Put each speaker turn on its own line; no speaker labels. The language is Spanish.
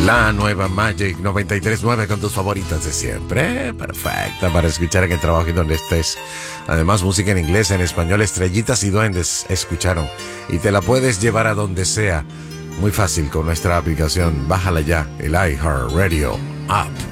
La nueva Magic 93.9 con tus favoritas de siempre. Perfecta para escuchar en el trabajo y donde estés. Además, música en inglés, en español, estrellitas y duendes escucharon. Y te la puedes llevar a donde sea. Muy fácil con nuestra aplicación. Bájala ya, el iHeartRadio app.